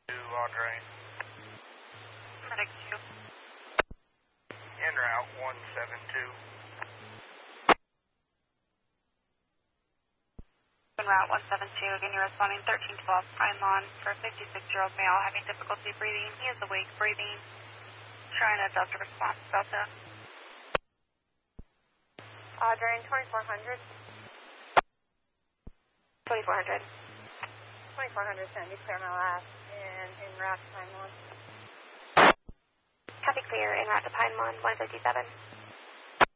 Andre. Medic 2. En route 172. En route 172, again you're responding 1312 Pine Lawn for a 56-year-old male having difficulty breathing. He is awake, breathing, trying to adjust a response. Delta. Audrey, 2400. 2400. 2400 send me clear my last and en route to Pine Lawn. Copy clear, en route to Pine Lawn 157.